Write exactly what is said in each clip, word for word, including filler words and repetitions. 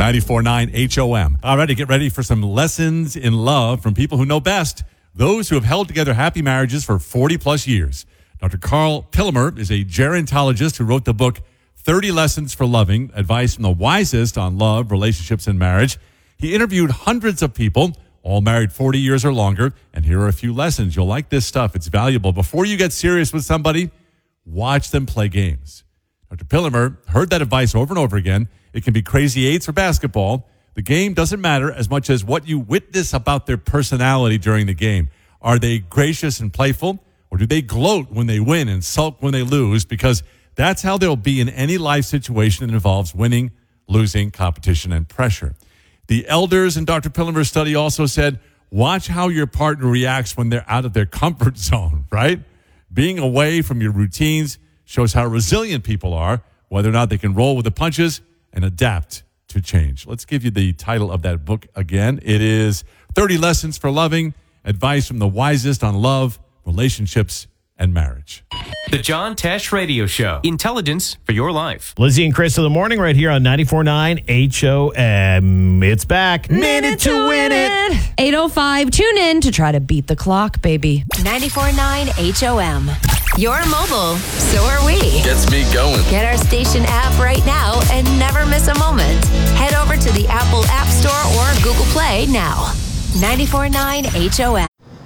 ninety-four point nine H O M. All right, to get ready for some lessons in love from people who know best, those who have held together happy marriages for forty plus years. Doctor Carl Pillemer is a gerontologist who wrote the book thirty Lessons for Loving, Advice from the Wisest on Love, Relationships, and Marriage. He interviewed hundreds of people, all married forty years or longer, and here are a few lessons. You'll like this stuff. It's valuable. Before you get serious with somebody, watch them play games. Doctor Pillemer heard that advice over and over again. It can be crazy eights or basketball. The game doesn't matter as much as what you witness about their personality during the game. Are they gracious and playful, or do they gloat when they win and sulk when they lose? Because that's how they'll be in any life situation that involves winning, losing, competition, and pressure. The elders in Doctor Pillemer's study also said, watch how your partner reacts when they're out of their comfort zone, right? Being away from your routines shows how resilient people are, whether or not they can roll with the punches and adapt to change. Let's give you the title of that book again. It is thirty Lessons for Loving, Advice from the Wisest on Love, Relationships, and Marriage. The John Tesh Radio Show. Intelligence for your life. Lizzie and Chris in the morning right here on ninety-four point nine H O M. It's back. Minute to win it. eight oh five. Tune in to try to beat the clock, baby. ninety-four point nine H O M. You're mobile, so are we. Gets me going. Get our station app right now and never miss a moment. Head over to the Apple App Store or Google Play now. ninety-four point nine H O M.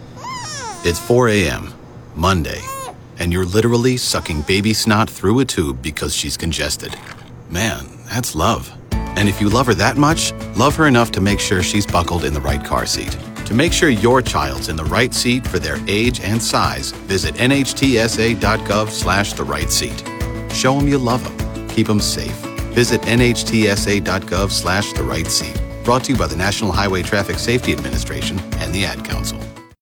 It's four a.m., Monday, and you're literally sucking baby snot through a tube because she's congested. Man, that's love. And if you love her that much, love her enough to make sure she's buckled in the right car seat. To make sure your child's in the right seat for their age and size, visit N H T S A dot gov slash the right seat. Show them you love them. Keep them safe. Visit N H T S A dot gov slash the right seat. Brought to you by the National Highway Traffic Safety Administration and the Ad Council.